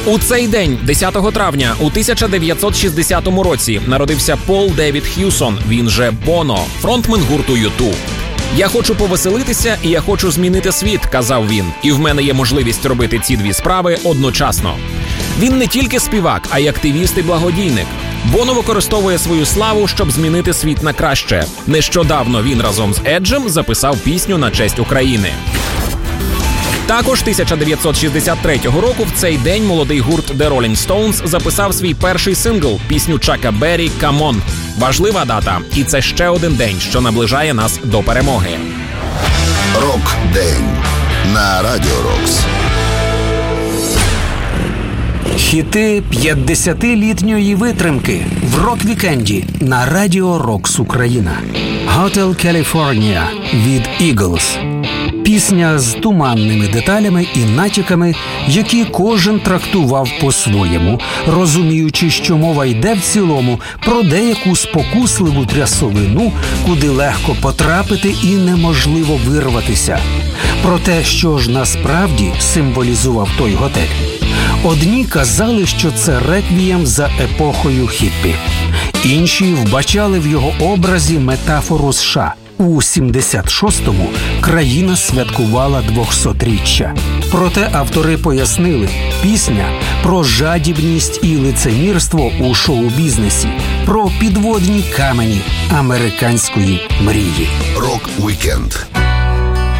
У цей день, 10 травня, у 1960 році, народився Пол Девід Х'юсон, він же Боно, фронтмен гурту U2. «Я хочу повеселитися і я хочу змінити світ», – казав він, «і в мене є можливість робити ці дві справи одночасно». Він не тільки співак, а й активіст і благодійник. Боно використовує свою славу, щоб змінити світ на краще. Нещодавно він разом з Еджем записав пісню на честь України. Також 1963 року в цей день молодий гурт The Rolling Stones записав свій перший сингл – пісню Чака Беррі «Come On». Важлива дата, і це ще один день, що наближає нас до перемоги. Рок-день на Радіо Рокс. Хіти 50-літньої витримки в рок-вікенді на Радіо Рокс Україна. Hotel California від Eagles. Пісня з туманними деталями і натяками, які кожен трактував по-своєму, розуміючи, що мова йде в цілому про деяку спокусливу трясовину, куди легко потрапити і неможливо вирватися. Про те, що ж насправді символізував той готель. Одні казали, що це реквієм за епохою хіппі. Інші вбачали в його образі метафору США. У 76-му країна святкувала 200-річчя. Проте автори пояснили, пісня про жадібність і лицемірство у шоу-бізнесі, про підводні камені американської мрії. Рок-вікенд